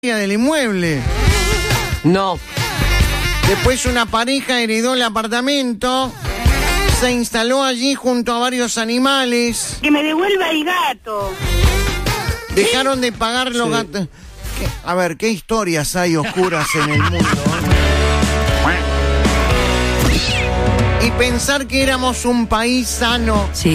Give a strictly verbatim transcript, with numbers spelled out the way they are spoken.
del inmueble. No. Después una pareja heredó el apartamento, se instaló allí junto a varios animales. Que me devuelva el gato. Dejaron de pagar los Sí. gatos. ¿Qué? A ver, ¿qué historias hay oscuras en el mundo? Y pensar que éramos un país sano. Sí.